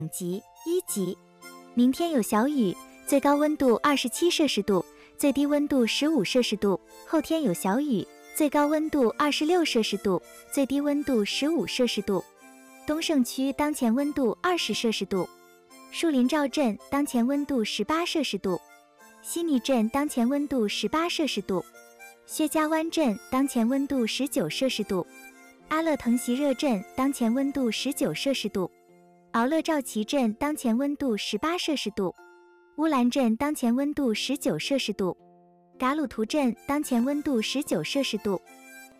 级1级。明天有小雨，最高温度27摄氏度，最低温度15摄氏度。后天有小雨，最高温度26摄氏度，最低温度15摄氏度。东胜区当前温度20摄氏度。树林赵镇当前温度18摄氏度。西拟镇当前温度18摄氏度。薛家湾镇当前温度19摄氏度。阿勒腾席热镇当前温度19摄氏度。敖勒赵旗镇当前温度18摄氏度。乌兰镇当前温度19摄氏度。噶鲁图镇当前温度19摄氏度。